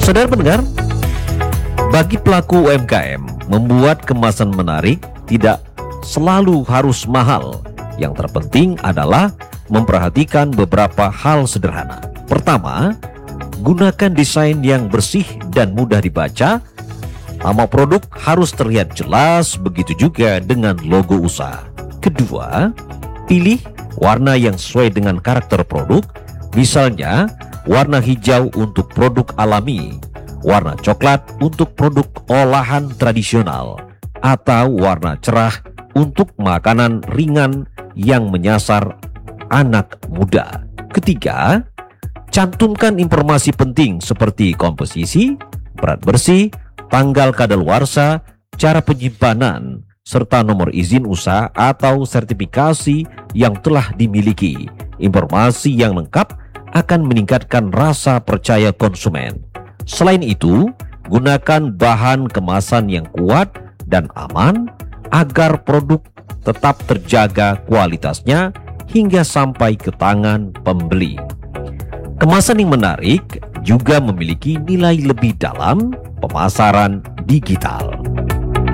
Saudara pendengar, bagi pelaku UMKM, membuat kemasan menarik tidak selalu harus mahal. Yang terpenting adalah memperhatikan beberapa hal sederhana. Pertama, gunakan desain yang bersih dan mudah dibaca. Nama produk harus terlihat jelas, begitu juga dengan logo usaha. Kedua, pilih warna yang sesuai dengan karakter produk. Misalnya, warna hijau untuk produk alami, warna coklat untuk produk olahan tradisional, atau warna cerah untuk makanan ringan yang menyasar anak muda. Ketiga, cantumkan informasi penting seperti komposisi, berat bersih, tanggal kadaluarsa, cara penyimpanan, serta nomor izin usaha atau sertifikasi yang telah dimiliki. Informasi yang lengkap akan meningkatkan rasa percaya konsumen. Selain itu, gunakan bahan kemasan yang kuat dan aman agar produk tetap terjaga kualitasnya hingga sampai ke tangan pembeli. Kemasan yang menarik juga memiliki nilai lebih dalam pemasaran digital.